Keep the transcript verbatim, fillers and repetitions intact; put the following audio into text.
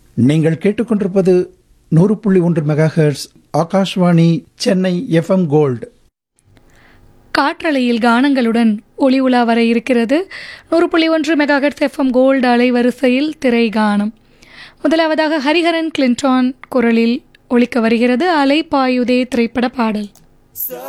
நீங்கள் கேட்டுக்கொண்டிருப்பது நூறு புள்ளி ஒன்று megahertz Akashvani Chennai FM gold. காற்றலையில் கானங்களுடன் ஒளி உலா வர இருக்கிறது. நூறு புள்ளி ஒன்று மெகாஹெர்ட்ஸ் எஃப்எம் கோல்டு அலைவரிசையில் திரை கானம். முதலாவதாக ஹரிஹரன் கிளின்டான் குரலில் ஒலிக்க வருகிறது அலை பாயுதே திரைப்பட பாடல்.